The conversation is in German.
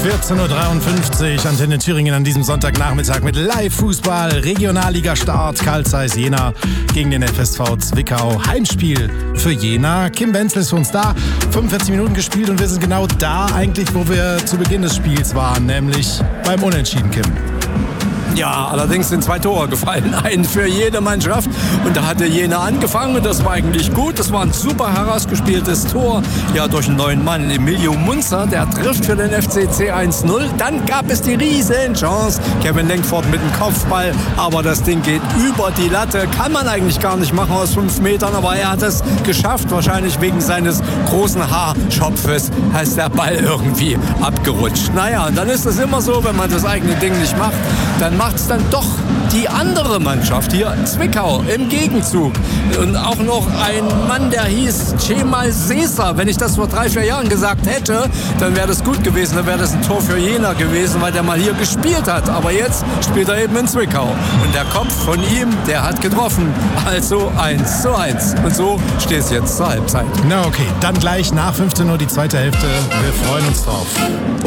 14.53 Uhr, Antenne Thüringen an diesem Sonntagnachmittag mit Live-Fußball, Regionalliga-Start, Carl Zeiss Jena gegen den FSV Zwickau. Heimspiel für Jena. Kim Wenzel ist für uns da. 45 Minuten gespielt und wir sind genau da eigentlich, wo wir zu Beginn des Spiels waren, nämlich beim Unentschieden, Kim. Ja, allerdings sind 2 Tore gefallen, einen für jede Mannschaft. Und da hatte Jena angefangen und das war eigentlich gut. Das war ein super herausgespieltes Tor, ja, durch einen neuen Mann, Emilio Munzer, der trifft für den FCC 1-0. Dann gab es die riesen Chance, Kevin Lenkford mit dem Kopfball, aber das Ding geht über die Latte. Kann man eigentlich gar nicht machen aus 5 Metern, aber er hat es geschafft, wahrscheinlich wegen seines großen Haarschopfes, heißt der Ball irgendwie abgerutscht. Naja, und dann ist es immer so, wenn man das eigene Ding nicht macht, dann macht es dann doch die andere Mannschaft hier, Zwickau, im Gegenzug. Und auch noch ein Mann, der hieß Cemal Sesa. Wenn ich das vor 3-4 Jahren gesagt hätte, dann wäre das gut gewesen. Dann wäre das ein Tor für Jena gewesen, weil der mal hier gespielt hat. Aber jetzt spielt er eben in Zwickau. Und der Kopf von ihm, der hat getroffen. Also 1:1. Und so steht es jetzt zur Halbzeit. Na okay, dann gleich nach 15 Uhr die zweite Hälfte. Wir freuen uns drauf.